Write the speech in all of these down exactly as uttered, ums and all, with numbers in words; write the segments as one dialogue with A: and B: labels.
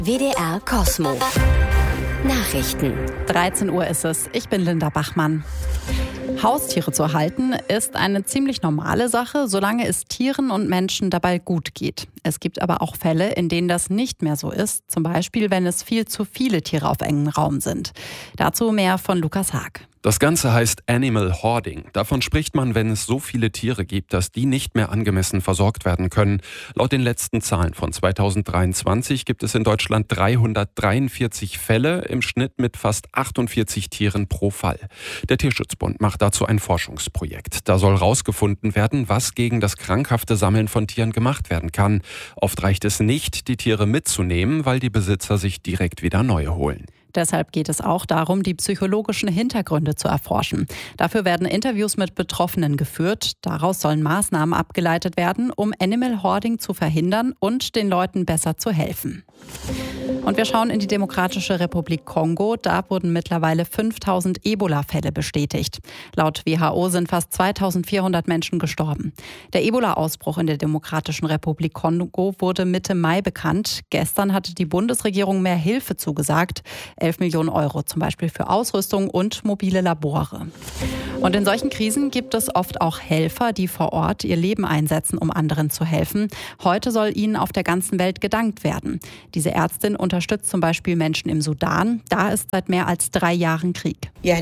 A: W D R Kosmo. Nachrichten.
B: dreizehn Uhr ist es. Ich bin Linda Bachmann. Haustiere zu halten ist eine ziemlich normale Sache, solange es Tieren und Menschen dabei gut geht. Es gibt aber auch Fälle, in denen das nicht mehr so ist. Zum Beispiel, wenn es viel zu viele Tiere auf engem Raum sind. Dazu mehr von Lukas Haag.
C: Das Ganze heißt Animal Hoarding. Davon spricht man, wenn es so viele Tiere gibt, dass die nicht mehr angemessen versorgt werden können. Laut den letzten Zahlen von zweitausenddreiundzwanzig gibt es in Deutschland dreihundertdreiundvierzig Fälle, im Schnitt mit fast achtundvierzig Tieren pro Fall. Der Tierschutzbund macht dazu ein Forschungsprojekt. Da soll rausgefunden werden, was gegen das krankhafte Sammeln von Tieren gemacht werden kann. Oft reicht es nicht, die Tiere mitzunehmen, weil die Besitzer sich direkt wieder neue holen.
B: Deshalb geht es auch darum, die psychologischen Hintergründe zu erforschen. Dafür werden Interviews mit Betroffenen geführt. Daraus sollen Maßnahmen abgeleitet werden, um Animal Hoarding zu verhindern und den Leuten besser zu helfen. Und wir schauen in die Demokratische Republik Kongo. Da wurden mittlerweile fünftausend Ebola-Fälle bestätigt. Laut W H O sind fast zweitausendvierhundert Menschen gestorben. Der Ebola-Ausbruch in der Demokratischen Republik Kongo wurde Mitte Mai bekannt. Gestern hatte die Bundesregierung mehr Hilfe zugesagt. elf Millionen Euro zum Beispiel für Ausrüstung und mobile Labore. Und in solchen Krisen gibt es oft auch Helfer, die vor Ort ihr Leben einsetzen, um anderen zu helfen. Heute soll ihnen auf der ganzen Welt gedankt werden. Diese Ärztin unterstützt zum Beispiel Menschen im Sudan. Da ist seit mehr als drei Jahren Krieg.
D: Wir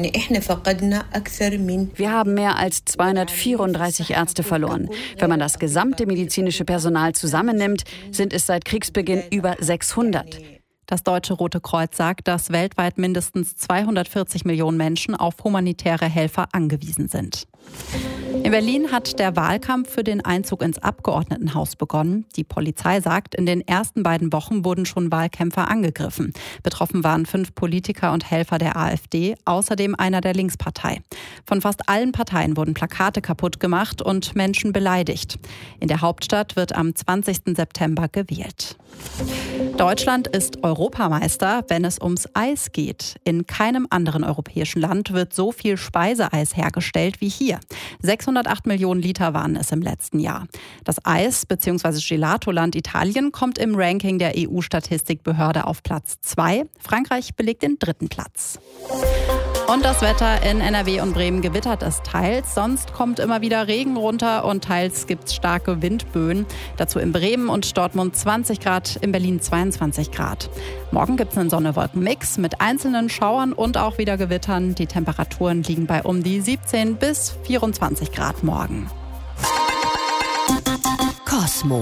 D: haben mehr als zweihundertvierunddreißig Ärzte verloren. Wenn man das gesamte medizinische Personal zusammennimmt, sind es seit Kriegsbeginn über sechshundert.
B: Das Deutsche Rote Kreuz sagt, dass weltweit mindestens zweihundertvierzig Millionen Menschen auf humanitäre Helfer angewiesen sind. In Berlin hat der Wahlkampf für den Einzug ins Abgeordnetenhaus begonnen. Die Polizei sagt, in den ersten beiden Wochen wurden schon Wahlkämpfer angegriffen. Betroffen waren fünf Politiker und Helfer der AfD, außerdem einer der Linkspartei. Von fast allen Parteien wurden Plakate kaputt gemacht und Menschen beleidigt. In der Hauptstadt wird am zwanzigsten September gewählt. Deutschland ist Europameister, wenn es ums Eis geht. In keinem anderen europäischen Land wird so viel Speiseeis hergestellt wie hier. sechshundertacht Millionen Liter waren es im letzten Jahr. Das Eis- bzw. Gelatoland Italien kommt im Ranking der E U-Statistikbehörde auf Platz zwei. Frankreich belegt den dritten Platz. Und das Wetter in N R W und Bremen gewittert es teils. Sonst kommt immer wieder Regen runter und teils gibt es starke Windböen. Dazu in Bremen und Dortmund zwanzig Grad, in Berlin zweiundzwanzig Grad. Morgen gibt es einen Sonne-Wolken-Mix mit einzelnen Schauern und auch wieder Gewittern. Die Temperaturen liegen bei um die siebzehn bis vierundzwanzig Grad morgen.
A: Kosmo.